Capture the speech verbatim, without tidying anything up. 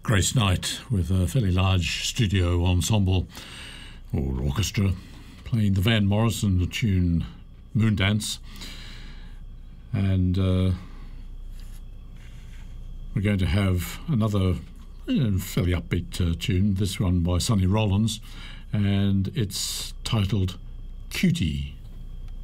Grace Knight with a fairly large studio ensemble or orchestra playing the Van Morrison tune Moondance. And uh, we're going to have another you know, fairly upbeat uh, tune, this one by Sonny Rollins, and it's titled Cutie.